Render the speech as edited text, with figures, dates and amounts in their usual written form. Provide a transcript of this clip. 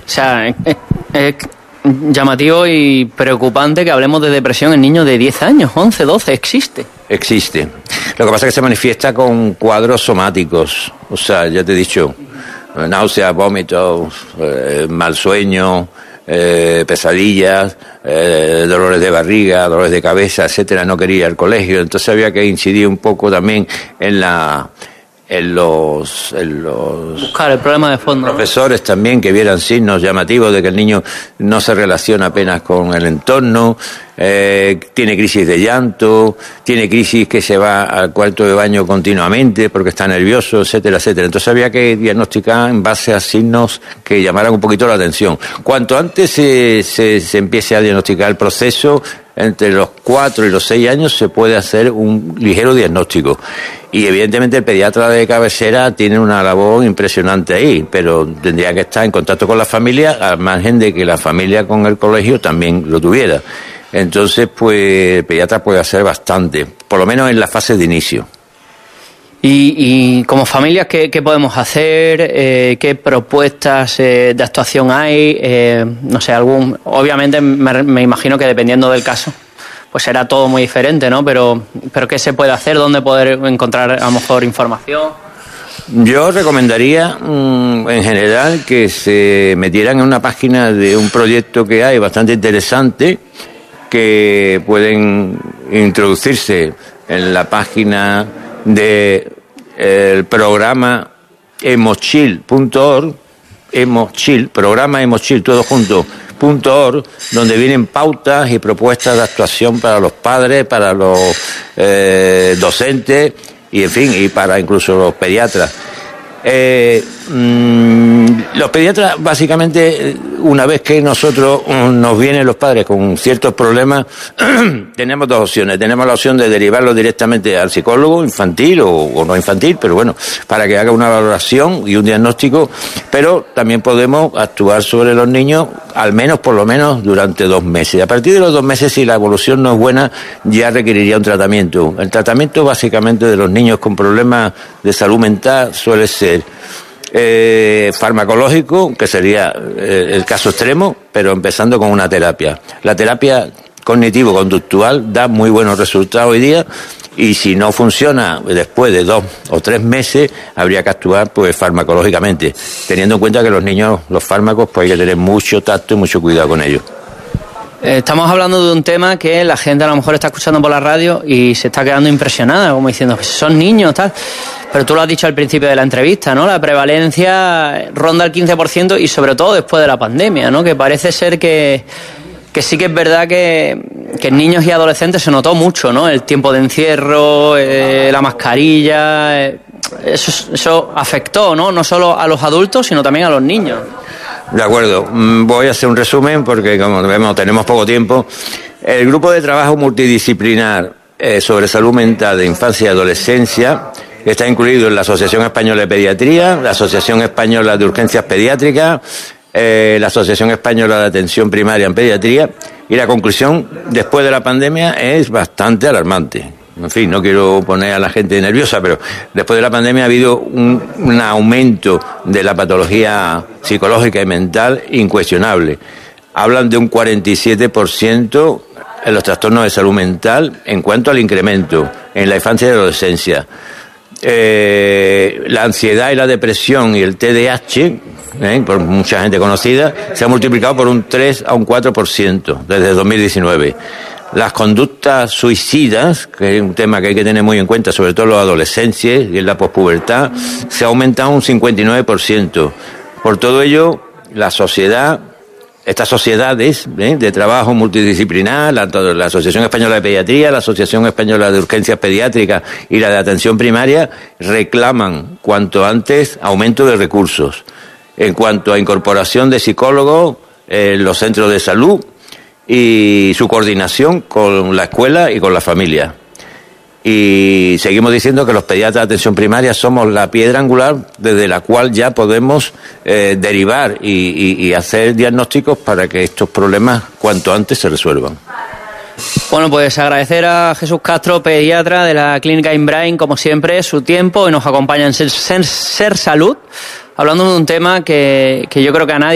sea, es llamativo y preocupante que hablemos de depresión en niños de 10 años, 11, 12, existe. Existe. Lo que pasa es que se manifiesta con cuadros somáticos. O sea, ya te he dicho, náuseas, vómitos, mal sueño, pesadillas, dolores de barriga, dolores de cabeza, etcétera. No quería ir al colegio, entonces había que incidir un poco también en los buscar el problema de fondo, profesores, ¿no? También que vieran signos llamativos de que el niño no se relaciona apenas con el entorno, tiene crisis de llanto, tiene crisis que se va al cuarto de baño continuamente porque está nervioso, etcétera, etcétera. Entonces había que diagnosticar en base a signos que llamaran un poquito la atención. Cuanto antes se empiece a diagnosticar el proceso, entre los 4 y los 6 años se puede hacer un ligero diagnóstico. Y evidentemente el pediatra de cabecera tiene una labor impresionante ahí, pero tendría que estar en contacto con la familia, al margen de que la familia con el colegio también lo tuviera. Entonces, pues el pediatra puede hacer bastante, por lo menos en la fase de inicio. Y como familias, ¿qué podemos hacer? ¿Qué propuestas de actuación hay? No sé, obviamente me imagino que dependiendo del caso, pues será todo muy diferente, ¿no? Pero ¿qué se puede hacer? ¿Dónde poder encontrar a lo mejor información? Yo recomendaría en general que se metieran en una página de un proyecto que hay bastante interesante, que pueden introducirse en la página de el programa emochill.org, programa emochill, todo junto, .org, donde vienen pautas y propuestas de actuación para los padres, para los docentes y, en fin, y para incluso los pediatras. Los pediatras, básicamente, una vez que nosotros nos vienen los padres con ciertos problemas, tenemos dos opciones. Tenemos la opción de derivarlos directamente al psicólogo infantil o no infantil, pero bueno, para que haga una valoración y un diagnóstico, pero también podemos actuar sobre los niños, al menos, por lo menos, durante 2 meses. A partir de los 2 meses, si la evolución no es buena, ya requeriría un tratamiento. El tratamiento, básicamente, de los niños con problemas de salud mental suele ser farmacológico, que sería el caso extremo, pero empezando con una terapia. La terapia cognitivo-conductual da muy buenos resultados hoy día, y si no funciona después de 2 o 3 meses, habría que actuar pues farmacológicamente, teniendo en cuenta que los niños, los fármacos, pues hay que tener mucho tacto y mucho cuidado con ellos. Estamos hablando de un tema que la gente a lo mejor está escuchando por la radio y se está quedando impresionada, como diciendo, pues son niños, tal. Pero tú lo has dicho al principio de la entrevista, ¿no? La prevalencia ronda el 15% y sobre todo después de la pandemia, ¿no? Que parece ser que sí que es verdad que en niños y adolescentes se notó mucho, ¿no? El tiempo de encierro, la mascarilla, eso afectó, ¿no? No solo a los adultos, sino también a los niños. De acuerdo, voy a hacer un resumen porque, como vemos, tenemos poco tiempo. El grupo de trabajo multidisciplinar sobre salud mental de infancia y adolescencia está incluido en la Asociación Española de Pediatría, la Asociación Española de Urgencias Pediátricas, la Asociación Española de Atención Primaria en Pediatría, y la conclusión después de la pandemia es bastante alarmante. En fin, no quiero poner a la gente nerviosa, pero después de la pandemia ha habido un aumento de la patología psicológica y mental incuestionable. Hablan de un 47% en los trastornos de salud mental en cuanto al incremento en la infancia y adolescencia. La ansiedad y la depresión y el TDAH, por mucha gente conocida, se ha multiplicado por un 3 a un 4% desde 2019. Las conductas suicidas, que es un tema que hay que tener muy en cuenta, sobre todo en los adolescentes y en la pospubertad, se ha aumentado un 59%. Por todo ello, la sociedad, estas sociedades de trabajo multidisciplinar, la Asociación Española de Pediatría, la Asociación Española de Urgencias Pediátricas y la de Atención Primaria, reclaman cuanto antes aumento de recursos en cuanto a incorporación de psicólogos en los centros de salud y su coordinación con la escuela y con la familia. Y seguimos diciendo que los pediatras de atención primaria somos la piedra angular desde la cual ya podemos derivar y hacer diagnósticos para que estos problemas cuanto antes se resuelvan. Bueno, pues agradecer a Jesús Castro, pediatra de la Clínica Inbrain, como siempre, su tiempo, y nos acompaña en Ser Salud, hablando de un tema que yo creo que a nadie